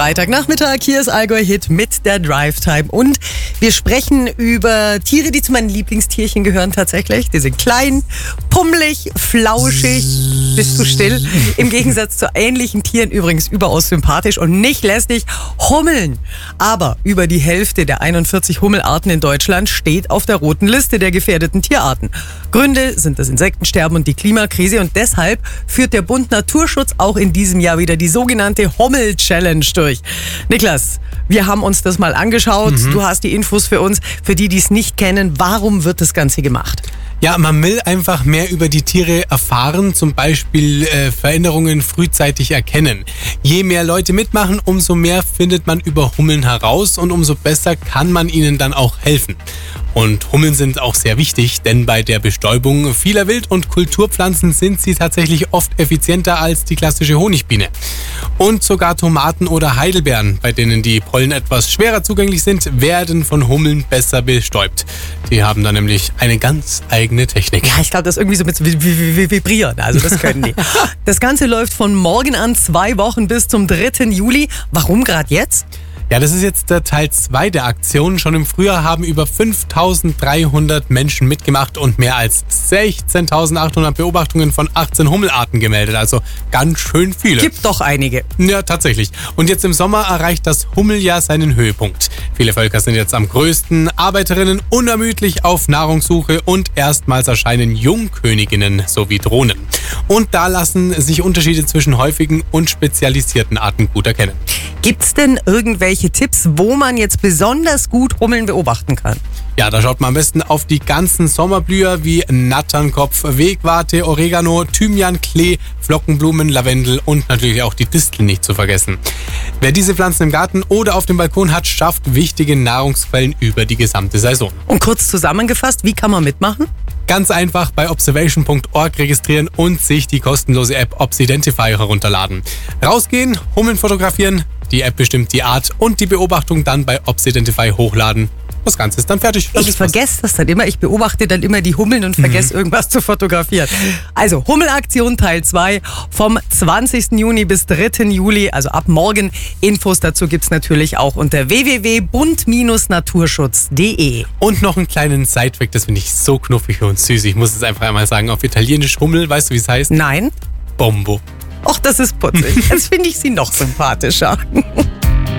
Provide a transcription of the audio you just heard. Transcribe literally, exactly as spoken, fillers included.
Freitagnachmittag, hier ist Allgäu Hit mit der Drive-Time und wir sprechen über Tiere, die zu meinen Lieblingstierchen gehören tatsächlich. Die sind klein, pummelig, flauschig, bist du still? Im Gegensatz zu ähnlichen Tieren übrigens überaus sympathisch und nicht lästig, Hummeln. Aber über die Hälfte der einundvierzig Hummelarten in Deutschland steht auf der roten Liste der gefährdeten Tierarten. Gründe sind das Insektensterben und die Klimakrise und deshalb führt der Bund Naturschutz auch in diesem Jahr wieder die sogenannte Hummel-Challenge durch. Niklas, wir haben uns das mal angeschaut. Mhm. Du hast die Infos für uns. Für die, die es nicht kennen, warum wird das Ganze gemacht? Ja, man will einfach mehr über die Tiere erfahren, zum Beispiel äh, Veränderungen frühzeitig erkennen. Je mehr Leute mitmachen, umso mehr findet man über Hummeln heraus und umso besser kann man ihnen dann auch helfen. Und Hummeln sind auch sehr wichtig, denn bei der Bestäubung vieler Wild- und Kulturpflanzen sind sie tatsächlich oft effizienter als die klassische Honigbiene. Und sogar Tomaten oder Heidelbeeren, bei denen die Pollen etwas schwerer zugänglich sind, werden von Hummeln besser bestäubt. Die haben da nämlich eine ganz eigene Technik. Ja, ich glaube, das ist irgendwie so mit Vibrieren, also das können die. Das Ganze läuft von morgen an zwei Wochen bis zum dritten Juli. Warum gerade jetzt? Ja, das ist jetzt der Teil zwei der Aktion. Schon im Frühjahr haben über fünftausenddreihundert Menschen mitgemacht und mehr als sechzehntausendachthundert Beobachtungen von achtzehn Hummelarten gemeldet. Also ganz schön viele. Gibt doch einige. Ja, tatsächlich. Und jetzt im Sommer erreicht das Hummeljahr seinen Höhepunkt. Viele Völker sind jetzt am größten, Arbeiterinnen unermüdlich auf Nahrungssuche und erstmals erscheinen Jungköniginnen sowie Drohnen. Und da lassen sich Unterschiede zwischen häufigen und spezialisierten Arten gut erkennen. Gibt's denn irgendwelche Tipps, wo man jetzt besonders gut Hummeln beobachten kann? Ja, da schaut man am besten auf die ganzen Sommerblüher wie Natternkopf, Wegwarte, Oregano, Thymian, Klee, Flockenblumen, Lavendel und natürlich auch die Disteln nicht zu vergessen. Wer diese Pflanzen im Garten oder auf dem Balkon hat, schafft wichtige Nahrungsquellen über die gesamte Saison. Und kurz zusammengefasst, wie kann man mitmachen? Ganz einfach bei observation punkt org registrieren und sich die kostenlose App Obsidentify herunterladen. Rausgehen, Hummeln fotografieren, die App bestimmt die Art und die Beobachtung dann bei Obsidentify hochladen. Das Ganze ist dann fertig. Das ich vergesse das dann immer. Ich beobachte dann immer die Hummeln und vergesse mhm. irgendwas zu fotografieren. Also Hummelaktion Teil zwei vom zwanzigsten Juni bis dritten Juli, also ab morgen. Infos dazu gibt's natürlich auch unter w w w punkt bund naturschutz punkt d e. Und noch einen kleinen Sidefact, das finde ich so knuffig und süß. Ich muss es einfach einmal sagen. Auf Italienisch Hummel, weißt du, wie es heißt? Nein. Bombo. Och, das ist putzig. Jetzt finde ich sie noch sympathischer.